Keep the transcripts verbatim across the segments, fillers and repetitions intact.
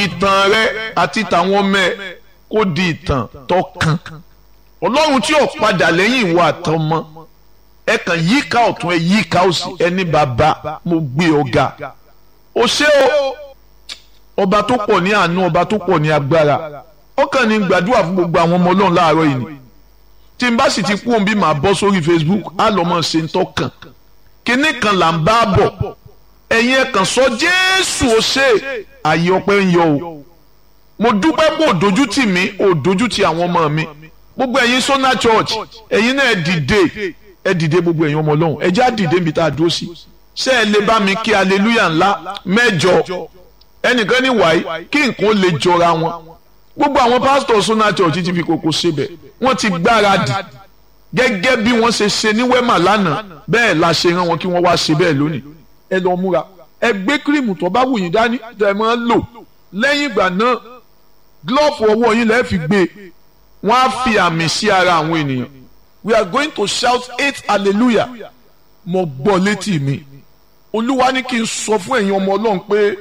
ìtàn rẹ àti tàwọn ọmọ ẹ kó di ìtàn tó kàn. Ọlọ́run tí ò padà lẹ́yìn ìwọ àtọmọ ẹ kàn yíká ọ̀tún ẹ yíká òsì ẹni bàbá mo gbé ọ̀gá o ṣé o ọba tó pọ̀ ní àánú ọba tó pọ̀ ní agbára ọkàn ní gbàdúrà fún gbogbo àwọn ọmọ Ọlọ́run láàárọ̀ yìí ni tí n bá sì ti kú òun bí màá bọ́ sórí Facebook á lọ́ mọ̀ ṣe ń tọ́kàn kíní kan là ń bá bọ̀ ẹ̀yin ẹ̀ kàn sọ Jésù o ṣé àyè ọpẹ́ ń yọ o mo dúpẹ́ pé òdójú tì mí òdójú tì àwọn ọmọ mi gbogbo ẹ̀yin Sona Church ẹ̀yin náà ẹ dìde ẹ dìde gbogbo ẹ̀yin ọmọ Ọlọ́run ẹ já dìde níbi tá a dúró sí ṣé ẹ lè bá mi kí hallelujah ńlá mẹ́jọ ẹnìkan ní wàyí kí nǹkan lè jọra wọn gbogbo àwọn pásítọ̀ Sona Church ti fi kókó síbẹ̀ wọ́n ti gbáradì gẹ́gẹ́ bí wọ́n ṣe ṣe ní wẹ́mà lánàá bẹ́ẹ̀ la ṣe rán wọn kí wọ́n wá ṣe bẹ́ẹ̀ lónìí ẹ lọ múra ẹ gbé kírìmù tó bá wù yín dání tẹ́ ẹ máa ń lò lẹ́yìn ìgbà náà glove ọwọ́ yín lẹ́ẹ̀ fi gbé wọ́n á fi àmì sí ara àwọn ènìyàn we are going to shout eight hallelujah mo gbọ́ létí mi olúwa ní kí n sọ fún ẹ̀yin ọmọ Ọlọ́run pé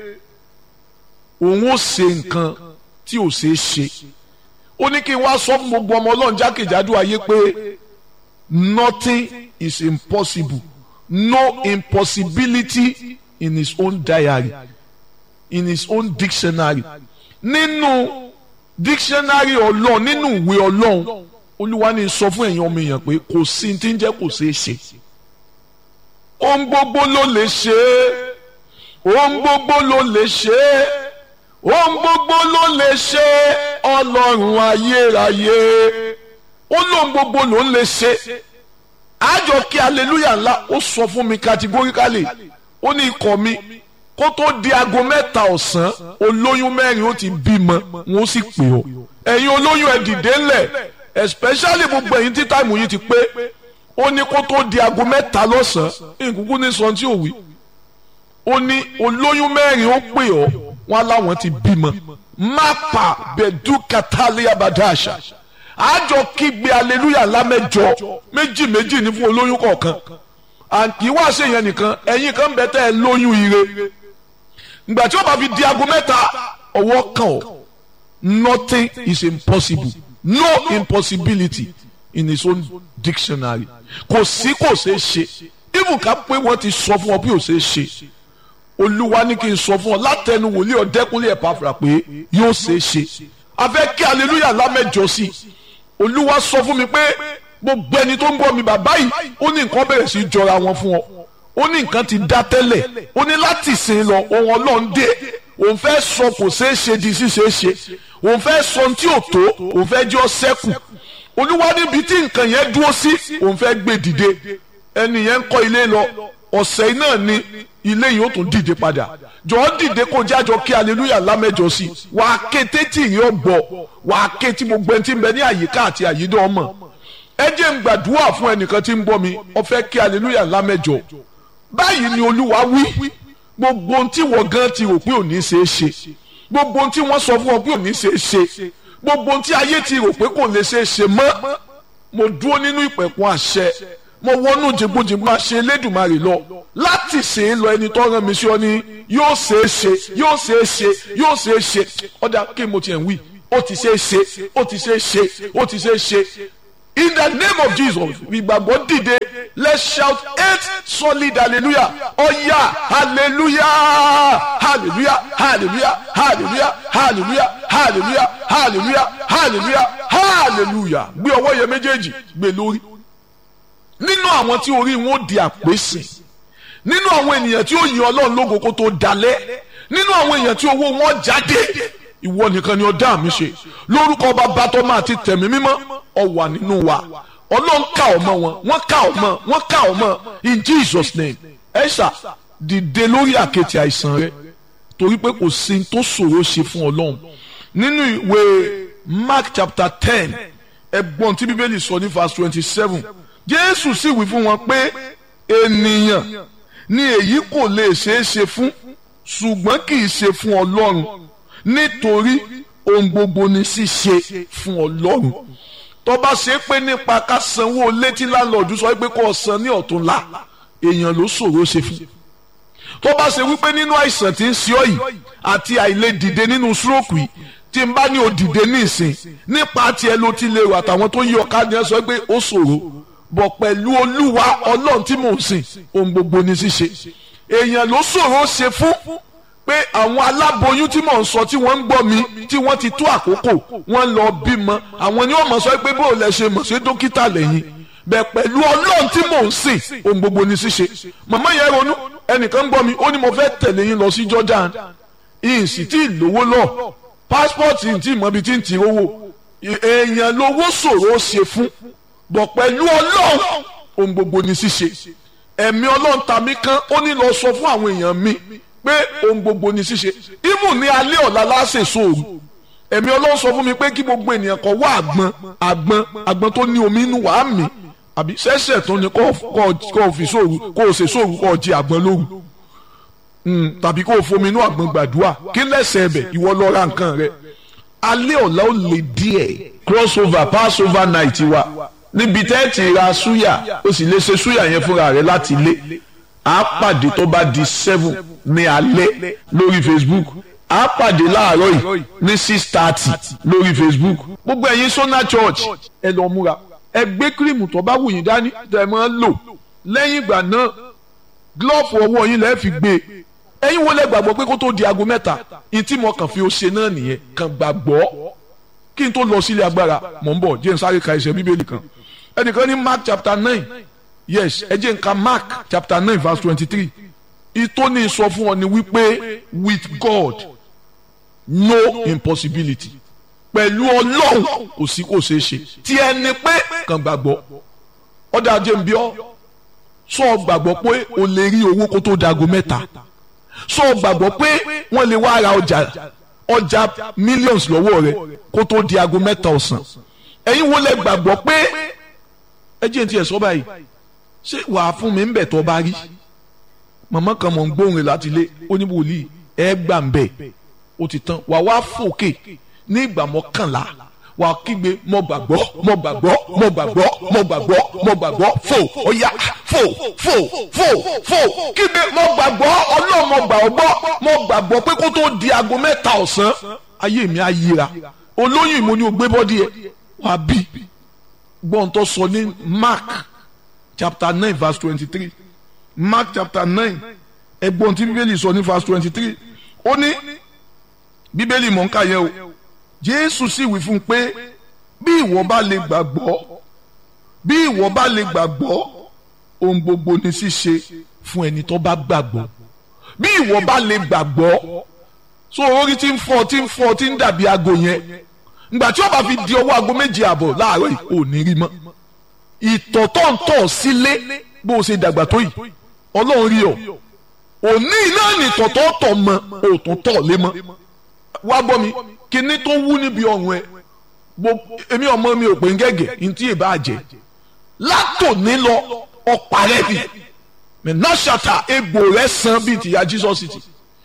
òun ó ṣe nǹkan tí ò ṣeé ṣe ó ní kí n wá sọ fún gbogbo ọmọ Ọlọ́run jákèjádò ayé pé nothing is impossible no impossibility in his own diary in his own dictionary nínú dictionary Ọlọ́run nínú ìwé Ọlọ́run olúwa ní sọ fún ẹ̀yin ọmọ èèyàn pé kò sí tí ń jẹ́ kò ṣeé ṣe ohun gbogbo ló lè ṣe é ohun gbogbo ló lè ṣe é ohun gbogbo ló lè ṣe Ọlọ́run ayérayé ó lóhun gbogbo ló ń lè ṣe àjọ kí hallelujah ńlá ó sọ fún mi categorically ó ní ikọ̀ mi kó tó di aago mẹ́ta ọ̀sán olóyún mẹ́rin ó ti bímọ wọn ó sì pè ọ́ ẹ̀yin olóyún ẹ̀ dìde ńlẹ̀ especially gbogbo ẹ̀yin tí táìmù yìí ti pé ó ní kó tó di aago mẹ́ta lọ́sàn-án ìkúkú ní sọ tí ò wí ó ní olóyún mẹ́rin ó pè ọ́ wọn aláwọn ti bímọ mápa bẹ̀dú katalia badasha àjọ kígbe hallelujah lámẹ́jọ méjì méjì ní fún olóyún kọ̀ọ̀kan àǹkì wá ṣe yẹn nìkan ẹ̀yin kan bẹ tẹ́ ẹ lóyún ire ìgbà tí ó bá fi di aago mẹ́ta ọwọ́ kan ọ́ nothing is impossible no impossibility in his own dictionary kò sí kò ṣeé ṣe even ká pé wọ́n ti sọ fún ọ bí ò ṣeé ṣe olúwa ní kí n sọ fún ọ látẹnu wòlíì Ọ̀dẹ́kúnlé Ẹ̀páfùrà pé yóò ṣeé ṣe a fẹ́ kí hallelujah lámẹ́jọ sí olúwa sọ fún mi pé gbogbo ẹni tó ń bọ̀ mi bàbá yìí ó ní nǹkan bẹ̀rẹ̀ sí jọra wọn fún ọ ó ní nǹkan ti dá tẹ́lẹ̀ ó ní láti sìn lọ ohun Ọlọ́run dé òun fẹ́ sọ kò ṣeé ṣe di ṣíṣeé ṣe òun fẹ́ sọ tí ò tó òun fẹ́ jọ sẹ́kù olúwa níbi tí nǹkan yẹn dúró sí òun fẹ́ gbé dìde ẹni yẹn ń kọ́ ilé lọ ọ̀sẹ̀ náà ni ilé yìí ó tún dìde padà jọ̀ọ́ dìde kó jájọ kí hallelujah lámẹ́jọ sí wàá ké tétí ìrìn ọ̀gbọ̀ wàá ké tí gbogbo ẹni tí ń bẹ ní àyíká àti àyídọ́ ọmọ ẹ jẹ́ ń gbàdúrà fún ẹnìkan tí ń bọ̀ mi ó fẹ́ kí hallelujah lámẹ́jọ báyìí ni olúwa wí gbogbo ohun tí wọ́n gan ti rò pé ò ní ṣeé ṣe gbogbo ohun tí wọ́n sọ fún ọ pé ò ní ṣeé ṣe gbogbo ohun tí ayé ti rò pé kò lè ṣeé ṣe mọ́ mo dúró nínú ìpẹ̀kun àṣẹ mo wọnú jìnbùjìnbù àṣẹ Elédùmarè lọ láti ṣe é lọ ẹni tó rán mi sí ọ ní yóò ṣeé ṣe yóò ṣeé ṣe yóò ṣeé ṣe ọ̀dà kí mo tiẹ̀ ń wí ó ti ṣeé ṣe ó ti ṣeé ṣe ó ti ṣeé ṣe in the name of Jesus ìgbàgbọ́ dìde let's shout eight solid hallelujah ọ̀yà hallelujah hallelujah hallelujah hallelujah hallelujah hallelujah hallelujah hallelujah hallelujah gbé ọwọ́ yẹn méjèèjì gbé lórí nínú àwọn tí orí wọn ó di àpèsè nínú àwọn ènìyàn tí ó yin Ọlọ́run lógo kó tó dalẹ̀ nínú àwọn èèyàn tí owó wọn jáde ìwọ nìkan ni ó dá mi ṣe lórúkọ Bàbá tọ́mọ àti tẹ̀mí mímọ́ ó wà nínú wa Ọlọ́run ká ọmọ wọn wọ́n ká ọmọ wọ́n ká ọmọ in Jesus name ẹ̀ṣà dìde lórí àkẹ́tì àìsàn rẹ torí pé kò sí tó ṣòro ṣe fún Ọlọ́run nínú ìwé Mark chapter ten ẹgbọ́n tí Bíbélì sọ ní verse twenty seven Jésù sì wí fún wọn pé ènìyàn ni èyí kò lè ṣeé ṣe fún ṣùgbọ́n kì í ṣe fún Ọlọ́run nítorí ohun gbogbo ni ṣíṣe fún Ọlọ́run tó bá ṣe pé nípa ká sanwó létí láńlọ́ọ̀dù sọ pé kó o san ní ọ̀túnla èèyàn ló ṣòro ṣe fún tó bá ṣe wípé nínú àìsàn tí ń ṣe ọ́ yìí àti àìlè dìde nínú stroke yìí tí n bá ní o dìde ní ìsìn nípa tiẹ̀ ló ti lè rò àtàwọn tó yí ọ̀ká ni ẹ sọ pé ó ṣòro bọ̀ pẹ̀lú olúwa ọlọ́run tí mò ń sìn ohun gbogbo ní ṣíṣe èèyàn ló ṣòro ṣe fún pé àwọn aláboyún tí mò ń sọ tí wọ́n ń gbọ́ mi tí wọ́n ti tó àkókò wọ́n lọ bímọ àwọn ni wọ́n mọ̀ sọ pé bó lẹ ṣe mọ̀ sí dókítà lẹ́yìn bẹ́ẹ̀ pẹ̀lú ọlọ́run tí mò ń sìn ohun gbogbo ní ṣíṣe màmá yẹn ronú ẹnìkan ń gbọ́ mi ó ní mo fẹ́ tẹ̀lé yín lọ sí Jordan ìyìn sì tí ì lówó lọ pásítọ̀tì tí ìmọ̀ ibi tí ń ti owó èèyàn lówó ṣòro ṣe fún bọ̀ pẹ̀lú ọlọ́run ohun gbogbo ní ṣíṣe ẹ̀mí ọlọ́run tàmí kan ó ní lọ sọ fún àwọn èèyàn mi pé ohun gbogbo ní ṣíṣe ìmù ní alẹ́ ọ̀la láṣẹ sóòrù ẹ̀mí ọlọ́run sọ fún mi pé kí gbogbo ènìyàn kó wá àgbọn àgbọn àgbọn tó ní omi inú wàá mi àbí ṣẹ̀ṣẹ̀ tó ní kó o fi sóòrù kó o ṣe sóòrù kó o jí àgbọn lóru tàbí kó o fomi inú àgbọn gbàdúrà kí lẹ́sẹ̀ ẹ̀bẹ̀ ìwọ lọ ra nǹkan rẹ alẹ́ ọ̀la ó lè díẹ̀ crossover passover night wa níbi tẹ́ ti ra súyà o sì lè ṣe súyà yẹn fúnra rẹ láti ilé a pàdé tó bá di seven ní alẹ́ lórí Facebook a pàdé láàárọ̀ yìí ní six thirty lórí Facebook gbogbo ẹ̀yin Sona Church ẹ lọ múra ẹ gbé kírìmù tó bá wù yín dání tẹ́ ẹ máa lò lẹ́yìn ìgbà náà glove ọwọ́ yín lẹ́ẹ̀ fi gbé ẹ̀yin wo lẹ gbàgbọ́ pé kó tó di aago mẹ́ta ìtì mọ́ kàn fi ó ṣe náà nìyẹn kàn gbàgbọ́ kí n tó lọ sílé agbára mọ̀ ń bọ̀ jẹ́ n sáré ka ẹsẹ̀ bíbélì kan ẹnìkan ní Mark chapter nine yes ẹ jẹ́ n ka Mark chapter nine verse twenty-three ìtóní sọ fún ọ ni wípé with God no impossibility pẹ̀lú ọlọ́run kò sí kò ṣeé ṣe tí ẹni pé kàn gbàgbọ́ ọ̀dà ajé ń bí ọ́ sọ gbàgbọ́ pé o lè rí owó kó tó dago mẹ́ta sọ gbàgbọ́ pé wọ́n lè wá ra ọjà ọjà millions lọ́wọ́ rẹ kó tó di aago mẹ́ta ọ̀sán ẹ̀yin wo lẹ gbàgbọ́ pé ẹ jẹ́ n tiẹ̀ sọ báyìí ṣé wàá fún mi ń bẹ̀ tó bá rí màmá kan mọ̀ ń gbóhùn rẹ̀ láti ilé oníwòlíì ẹ gbà ń bẹ̀ ó ti tán wà wá fòkè ní ìgbà mọ́kànlá wà kígbe mo gbàgbọ́ mo gbàgbọ́ mo gbàgbọ́ mo gbàgbọ́ mo gbàgbọ́ fò ọ̀yà fò fò fò fò kígbe mo gbàgbọ́ ọlọ́run mo gbàgbọ́ mo gbàgbọ́ pé kó tó di aago mẹ́ta ọ̀sán ayé mi á yíra olóyún ìmọ̀ ni o gbé bọ́dí ẹ̀ wà bí gbọ́n tó sọ ní Mark chapter nine verse twenty-three Mark chapter nine ẹgbọ́n tí bíbélì sọ ní verse twenty-three ó ní bíbélì mọ̀ ń kà yẹn o Jésù sì wí fún un pé bí ìwọ bá lè gbàgbọ́ bí ìwọ bá lè gbàgbọ́ ohun gbogbo ní ṣíṣe fún ẹni tó bá gbàgbọ́ bí ìwọ bá lè gbàgbọ́ so orí tí ń fọ́ tí ń fọ́ tí ń dàbí aago yẹn ìgbà tí ó bá fi di ọwọ́ aago méje àbọ̀ láàárọ̀ yìí ò ní rí mọ́ ìtọ̀ tó ń tọ̀ sílé bó o ṣe dàgbà tó yìí Ọlọ́run rí ọ òní náà nìtọ̀ tó tọ̀ mọ́ òtún tọ̀ lé mọ́ wá gbọ́ mi kíní tó wú níbi ọ̀run ẹ èmi ọmọ mi ò pé ń gẹ́gẹ́ ntí ìbá jẹ látòní lọ ọ̀pá rẹ bì mẹ́nàṣàtà egbò rẹ san bíi tìyá Jesus ti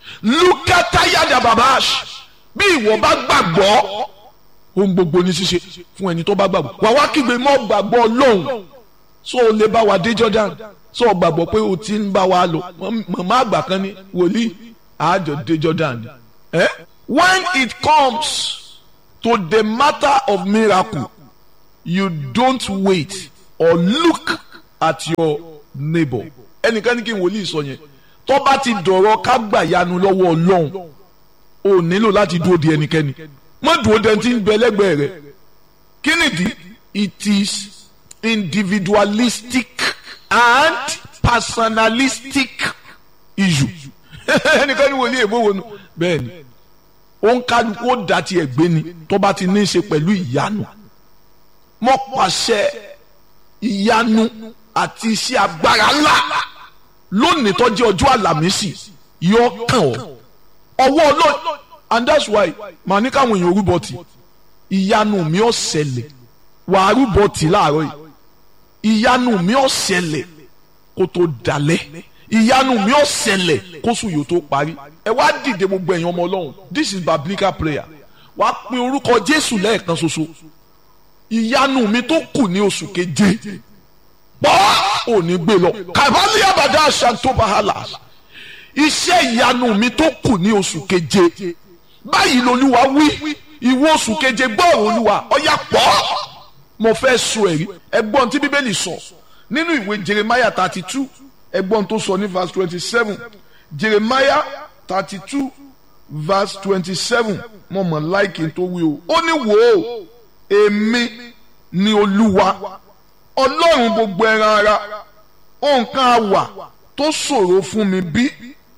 lukata yada babash bí ìwọ bá gbàgbọ́ ohun gbogbo ní ṣíṣe fún ẹni tó bá gbàgbọ́ wà wá kígbe mọ́ gbàgbọ́ lóhùn so o lè bá wa dé Jordan so o gbàgbọ́ pé o ti ń bá wa lọ màmá àgbà kan ní wòlíì àjọ dé Jordan ẹ. Eh? When it comes to the matter of miracle, you don't wait or look at your neighbor. Ẹnìkan ní kí n wòlíì sọ yẹn tó bá ti dọ̀rọ̀ ká gbà yanu lọ́wọ́ Ọlọ́run o nílò láti dúró di ẹnikẹ́ni má dúró dẹ́ntì ń bẹ lẹ́gbẹ̀ẹ́ rẹ̀ kí nìdí it is individualistic and personalistic issue. Ẹnìkan ní wòlíì èbó wo nu bẹ́ẹ̀ ni òun kálukú ó dá tiẹ̀ gbé ni tó bá ti ní í ṣe pẹ̀lú ìyanu mo pàṣẹ ìyanu àti iṣẹ́ agbára ńlá lónìí tó jẹ́ ọjọ́ àlàmísì yóò kàn ọ́ ọwọ́ Ọlọ́run and that's why màá ní káwọn èèyàn rúbọ tì ìyanu mi ò ṣẹlẹ̀ wàá rúbọ tì láàárọ̀ yìí ìyanu mi ò ṣẹlẹ̀ kó tó dalẹ̀ ìyanu mi ò ṣẹlẹ̀ kóṣù yóò tó parí ẹ wá dìde gbogbo ẹ̀yin ọmọ Ọlọ́run this is biblical prayer wá pe orúkọ Jésù lẹ́ẹ̀kan ṣoṣo ìyanu mi tó kù ní oṣù keje pọ́ ò ní gbé lọ kàbálí àbàdà àṣàntó bàhálà iṣẹ́ ìyanu mi tó kù ní oṣù keje báyìí lolúwa wí ìwọ oṣù keje gbọ́ olúwa ọ̀yà pọ̀ mo fẹ́ sọ ẹ̀rí ẹgbọ́n tí bíbélì sọ nínú ìwé Jeremiah thirty two ẹgbọ́n tó sọ ní verse twenty seven Jeremiah thirty two verse twenty seven mo mọ̀ láìkí tó wí o ó ní wò ó èmi ni olúwa ọlọ́run gbogbo ẹran ara nǹkan àwà tó ṣòro fún mi bí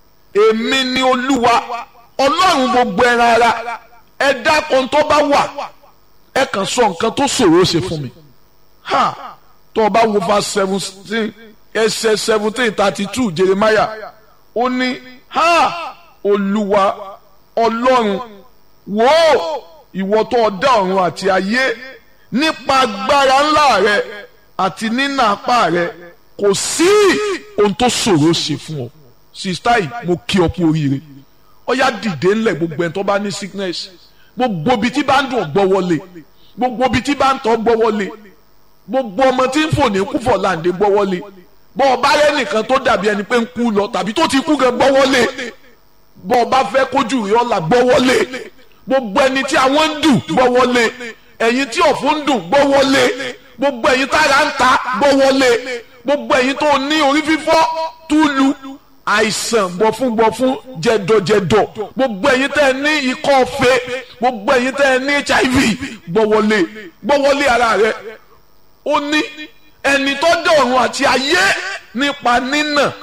èmi ni olúwa ọlọ́run gbogbo ẹran ara ẹ dákun tó bá wà ẹ kàn sọ nǹkan tó ṣòro ṣe fún mi ha tó o bá wo verse seventeen ẹsẹ̀ seventeen thirty two Jeremiah ó ní ha olúwa ọlọ́run wò ó ìwọ tó dá ọ̀run àti ayé nípa agbára ńlá rẹ àti nínà apá rẹ kò sí ohun tó ṣòro ṣe fún ọ sista yìí mo kí ọ kú oríire ó yá dìde ńlẹ̀ gbogbo ẹni tó bá ní sickness gbogbo ibi tí bá ń dùn gbọ́ wọlé gbogbo ibi tí bá ń tọ́ gbọ́ wọlé gbogbo ọmọ tí ń fò ní kúfọ̀ láǹdé gbọ́ wọlé bọ́ ọ bá rẹ́ nìkan tó dàbí ẹni pé ń kú lọ tàbí tó ti kú gan gbọ́ wọlé bọ́ ọ bá fẹ́ kójú rí ọ̀la gbọ́ wọlé gbogbo ẹni tí àwọn ń dùn gbọ́ wọlé ẹ̀yin tí ọ̀fun ń dùn gbọ́ wọlé gbogbo ẹ̀yin tára ń ta gbọ́ wọlé gbogbo ẹ̀yin tó ní orí fífọ́ túlù àìsàn gbọ̀fúngbọ̀fún jẹ̀dọ̀jẹ̀dọ̀ gbogbo ẹ̀yin tẹ́ ẹ ní ikọ́ ọ̀fẹ́ gbogbo ẹ̀yin tẹ́ ẹ ní H I V gbọ́ wọlé gbọ́ wọlé ara rẹ ó ní ẹni tó dá ọ̀run àti ayé nípa nínà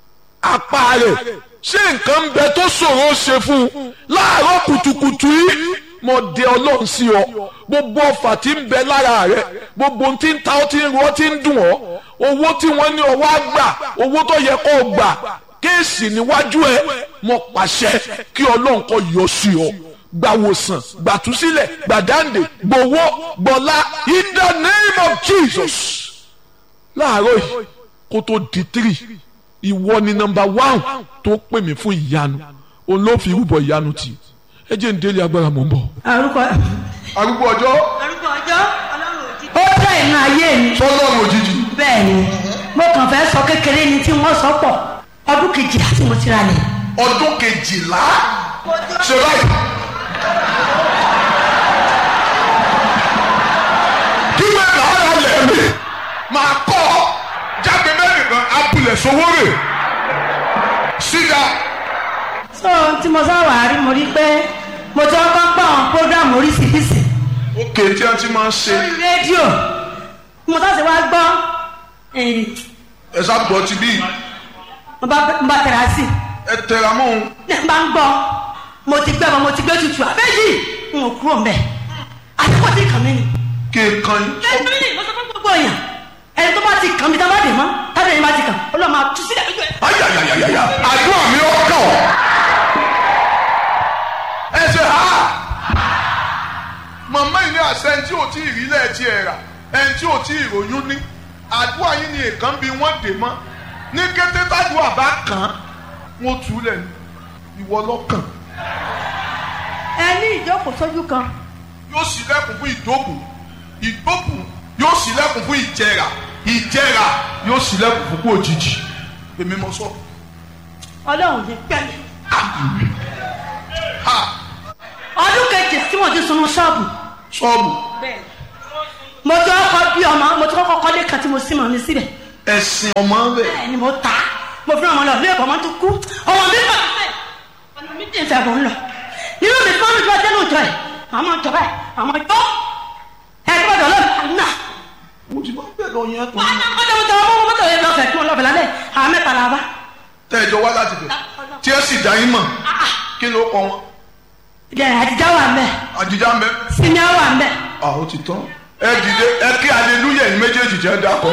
apá rẹ̀ ṣé nǹkan ń bẹ tó ṣòro ṣe fún un láàárọ̀ kùtùkùtù yìí mo dé ọlọ́run sí ọ gbogbo ọfà tí ń bẹ lára rẹ gbogbo ohun tí ń ta ọ tí ń ru ọ tí ń dùn ọ owó tí wọ́n ní ọwọ́ àgbà owó tó yẹ kó o gbà kéèsì níwájú ẹ mo pàṣẹ kí ọlọ́run kó yọ sí ọ gbàwòsàn gbàtúsílẹ̀ gbàdáǹdè gbowó gbọ́lá in the name of Jesus láàárọ̀ yìí kó tó di three ìwọ ni nọ́mbà one tó pè mí fún ìyanu òun ló fi rúbọ ìyanu tì ẹ jẹ́ ń délé agbára mọ̀ ń bọ̀. arúgbó arúgbó ọjọ́. arúgbó ọjọ́ ọlọ́run òjijì. ó tẹ ìnú ayé mi. sọlọ́run òjijì. bẹ́ẹ̀ ni mo kàn fẹ́ sọ kékeré ni tí wọ́n sọ pọ̀ ọdún kejìlá tí mo ti ra lẹ̀. ọdún kejìlá ṣe báyìí. kí wọ́n kà á ra lẹ̀ mi máa kọ́ jáde mẹ́rin kan abúlé sowórè síga. so tí mo sáwà rí mo rí pé mo ti ọkọ gbọ́ àwọn program oríṣiríṣi. òkè tí a ti máa ń ṣe. lórí rédíò mo sá sí wá gbọ́. ẹ sá gbọ́ ti bí. mo bá tẹ̀ra sí. ẹ tẹ̀ra mọ́ òun. ní ẹ bá ń gbọ́ mo ti gbẹ́ mo ti gbé tutù àbẹ́jì n ò kúrò mbẹ́ àtẹ́kọ̀ọ́ ti kàn mí ni. kéèkan yìí. lẹ́yìn tó ní mo sọ fún gbogbo èèyàn ẹni tó bá ti kàn mí tá a bá dè mọ́ tábìlì ẹni bá ti kàn ó lọ́ọ́ máa tú sílẹ̀ lójú ẹ̀. ayayayaya àdúrà mi ó kàn ọ́. ẹ ṣe ha màmá yìí ní àṣẹ ẹni tí ò tí ì rí lẹ́ẹ̀tì ẹ̀ rà ẹni tí ò tí ì ròyún ní àdúrà yìí ni èèkàn bí wọ́n dè mọ́ ní kété tádùá bá kàn án wọ́n tú lẹ̀ ní ìwọ lọ́kàn. ẹ ní ìjókòó sójú kan. yóò ṣílẹ̀kùn fún ìdókù ìdókù yóò ṣílẹ̀kùn fún ìjẹrà ìjẹrà yóò ṣílẹ̀kùn fún kú òjijì èmi mọ sọ. ọlọ́run ní pẹ́ẹ́lí. ọdún kejì tí mo ti sunu ṣọ́ọ̀bù. ṣọ́ọ̀bù. mo ti kọ́kọ́ bí ọmọ mo ti kọ́kọ́ kọ́lé kan tí mo sì mọ̀ mi síbẹ̀. ẹ̀sìn ọmọ bẹ̀. bẹ́ẹ̀ ni mo ta mo fi ọmọ lọ ilé ẹ̀kọ́ ọmọ tó kú ọmọ mi bọ̀ síbẹ̀ ọmọ mi dì í fẹ́ bọ̀ ń lọ nínú mi fọ́n mi tó ọjọ́ lóòjọ́ ẹ̀ àmọ́ ìjọba ẹ̀ àmọ́ ìjọ ẹ̀ gbọ́dọ̀ lọ́ọ̀ náà. mo ti bá bẹ́ẹ̀ lọ yẹn tó. wọ́n á kọ́ mọ́tò ọmọ mọ́tò yẹn lọ́fẹ̀ẹ́ tí wọ́n lọ́fẹ̀ẹ́ lálẹ́ àwọn mẹ́ta la bá. tẹ́ ẹ jọ wá láti bẹ̀ tí ẹ sì dá yín mọ̀ kí ló kọ wọn. àdìjá wà ń bẹ. àdìjá ń bẹ. sinmi wà ń bẹ. àwọn ti tán ẹ dìde ẹ kí aleluya ẹ̀yin méjèèjì jẹ́ dákọ̀.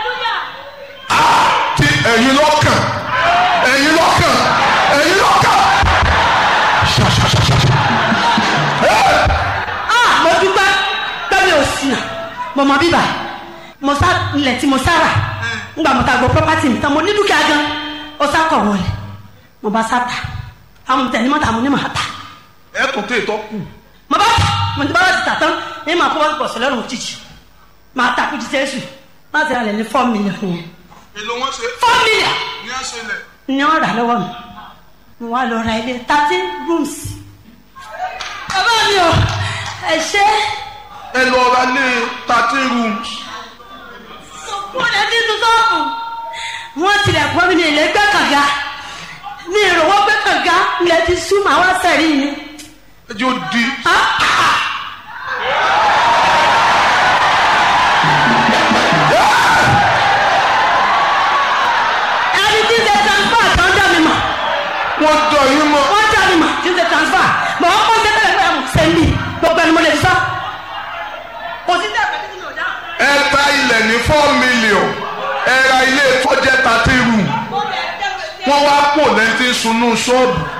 ti ẹ̀yin lọ́kàn ẹ̀yin lọ́kàn ẹ̀yin lọ́kàn. mo dúpẹ́ pẹ́ẹ́lí òsì náà mo mọ bíbà mo sá ilẹ̀ tí mo sára ńgbà mo ta gbọ́ property mi tán mo ní dúkìá gan ó sá kọ̀ wọlé mo bá sá ta àwọn tẹ̀lé mọ́ta mo ní màá ta. ẹ tún tẹ ìtọ́ kù. mo bá ta mo ti bá wá ti tà tán ní màá kó wá pọ̀ sí lọ́rùn òjijì màá ta kú ti sẹ́sù má ti rà lẹ̀ ní four million yẹn. èlò wọn ṣe. four million. ní àṣẹ ilẹ̀. ní wọn rà lọ́wọ́ mi. mo wá lọ ra ilé thirteen rooms. bàbá mi ò ẹ ṣe. ẹ lọ ra ilé thirteen rooms. wọ́n lè dín tuntun ọ̀hún. wọ́n tilẹ̀ pọ́ mi ní ilé gbẹ́ kànga ní ìrọ̀wọ́ gbẹ́ kànga ilẹ̀ ti sú màá wá sẹ̀rí mi. ẹ jẹ́ ó di. ẹni tí ń ṣe transfer tó ń dá mi mọ̀. wọ́n dọ̀ yín mọ́. wọ́n dá mi mọ̀ tí ń ṣe transfer mọ̀ wọ́n kọ́ ṣe tẹ́lẹ̀ pé mo ṣe ń bì gbogbo ẹni mo lè sọ. kò sí tẹ́lẹ̀ pé kí ni ò dá. ẹ ta ilẹ̀ ní four million ẹ ra ilé tó jẹ́ thirty room wọ́n wá pò lẹ́ńtí sunú ṣọ́ọ̀bù.